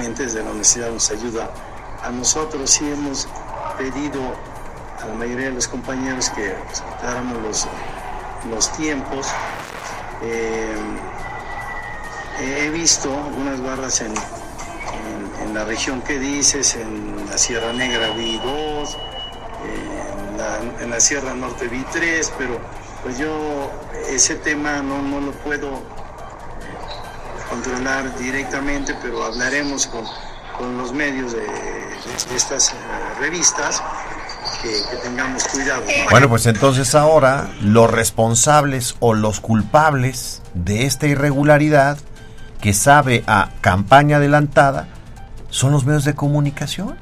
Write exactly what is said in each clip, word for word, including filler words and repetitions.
obviamente desde la universidad nos ayuda a nosotros. Sí hemos pedido a la mayoría de los compañeros que respetáramos los, los tiempos. Eh, he visto algunas barras en, en, en la región que dices, en la Sierra Negra vi dos, en la, en la Sierra Norte vi tres, pero pues yo ese tema no, no lo puedo controlar directamente, pero hablaremos con, con los medios de, de, de estas uh, revistas, que, que tengamos cuidado. Bueno, pues entonces ahora los responsables o los culpables de esta irregularidad que sabe a campaña adelantada son los medios de comunicación.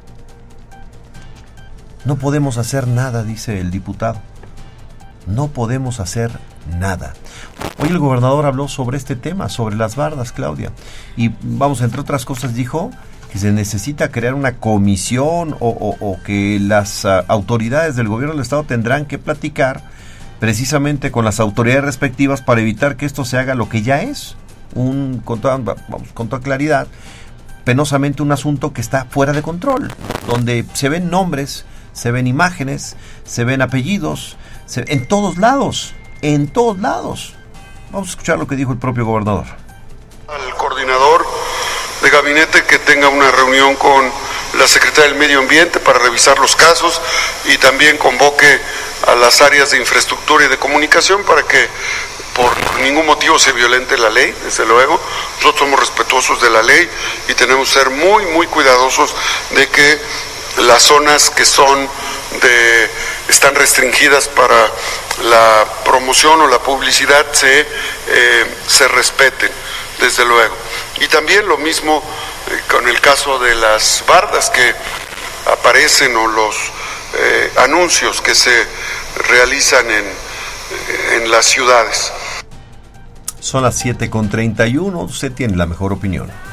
No podemos hacer nada, dice el diputado. No podemos hacer nada. Hoy el gobernador habló sobre este tema, sobre las bardas, Claudia. Y vamos, entre otras cosas, dijo que se necesita crear una comisión o, o, o que las uh, autoridades del gobierno del estado tendrán que platicar precisamente con las autoridades respectivas para evitar que esto se haga lo que ya es, un con toda, vamos, con toda claridad, penosamente un asunto que está fuera de control, donde se ven nombres, se ven imágenes, se ven apellidos, se, en todos lados, en todos lados. Vamos a escuchar lo que dijo el propio gobernador. Al coordinador de gabinete que tenga una reunión con la Secretaría del Medio Ambiente para revisar los casos y también convoque a las áreas de infraestructura y de comunicación para que por ningún motivo se violente la ley, desde luego. Nosotros somos respetuosos de la ley y tenemos que ser muy, muy cuidadosos de que las zonas que son de están restringidas para la promoción o la publicidad se, eh, se respeten, desde luego. Y también lo mismo eh, con el caso de las bardas que aparecen o los eh, anuncios que se realizan en, en las ciudades. Son las siete con treinta y uno, usted tiene la mejor opinión.